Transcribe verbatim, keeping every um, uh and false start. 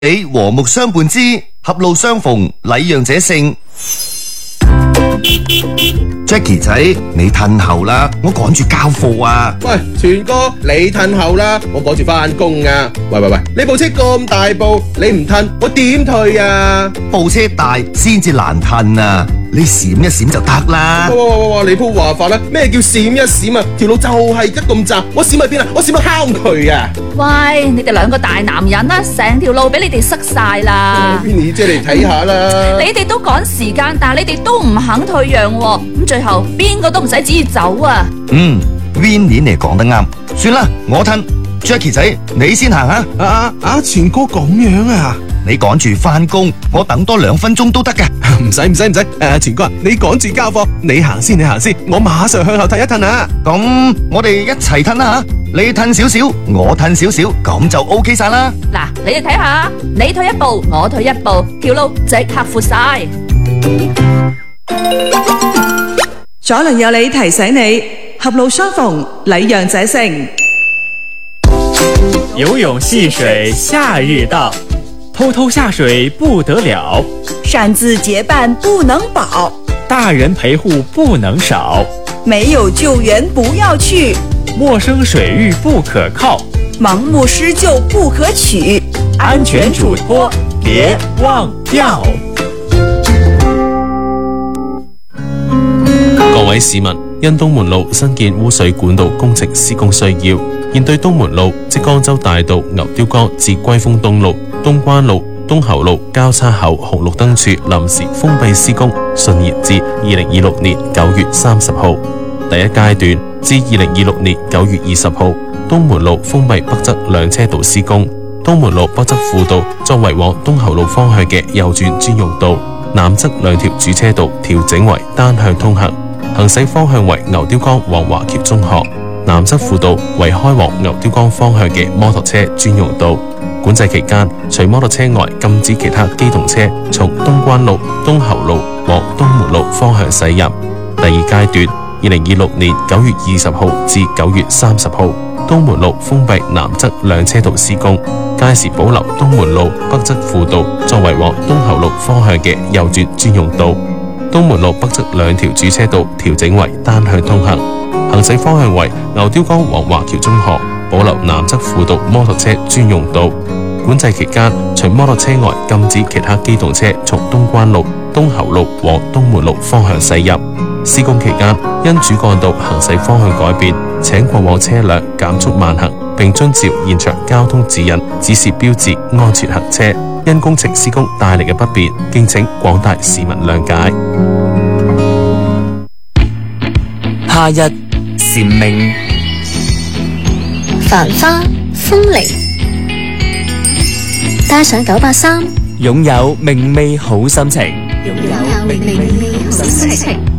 你和睦相伴之，狹路相逢禮讓者勝。Jackie 仔，你褪後啦，我趕住交貨啊！ 喂，全哥，你褪後啦，我趕住翻工啊！喂喂喂，你部車咁大部，你唔褪，我點退啊？ 部車大先至難褪啊！你閃一閃就得啦。 哇哇哇哇！你鋪話法啦，咩叫閃一閃啊？條路就係一咁窄，我閃去邊啊？我閃去坑佢啊！ 喂，你哋兩個大男人啦，成條路俾你哋塞晒啦。 Winnie 姐嚟睇下啦。 你哋都趕時間，但係你哋都唔肯退讓喎，咁最後邊個都唔使旨意走啊！ 嗯 ，Winnie 你講得啱，算啦，我褪。Jackie 仔，你先行啊！ 啊啊啊！全哥咁樣啊？ 你趕住翻工，我等多兩分鐘都得噶。 唔使唔使唔使，誒，全哥，你趕住交貨，你行先，你行先，我馬上向後褪一褪啊！ 咁我哋一齊褪啦吓，你褪少少，我褪少少，咁就 OK 晒啦。 嗱，你哋睇下，你退一步，我退一步，條路即刻闊晒。 左鄰右里提醒你，狹路相逢禮讓者勝。 游泳戏水夏日到，偷偷下水不得了， 擅自结伴不能保， 大人陪护不能少， 没有救援不要去， 陌生水域不可靠， 盲目施救不可取， 安全嘱托别忘掉。 各位市民，因東門路新建污水管道工程施工需要，現對東門路即江州大道牛雕江至歸豐東路、東關路、東侯路交叉口紅綠燈處臨時封閉施工，順延至二零二六年九月三十號。第一階段至二零二六年九月二十號，東門路封閉北側兩車道施工，東門路北側輔道作為往東侯路方向嘅右轉專用道，南側兩條主車道調整為單向通行。行駛方向為牛雕江往華僑中學，南側輔道為開往牛雕江方向嘅摩托車專用道。管制期間，除摩托車外，禁止其他機動車從東關路、東侯路往東門路方向駛入。第二階段，二零二六年九月二十號至九月三十號，東門路封閉南側兩車道施工，屆時保留東門路北側輔道作為往東侯路方向嘅右轉專用道。東門路北側兩條主車道調整為單向通行，行駛方向為牛雕江往華僑中學，保留南側輔道摩托車專用道。管制期間，除摩托車外，禁止其他機動車從東關路、東侯路往東門路方向駛入。施工期間，因主幹道行駛方向改變，請過往車輛減速慢行，並遵照現場交通指引、指示標誌安全行車。因工程施工帶嚟嘅不便，敬請廣大市民諒解。 夏日蟬鳴， 繁花風鈴，帶上九八三， 擁有明媚好心情。 擁有明媚好心情。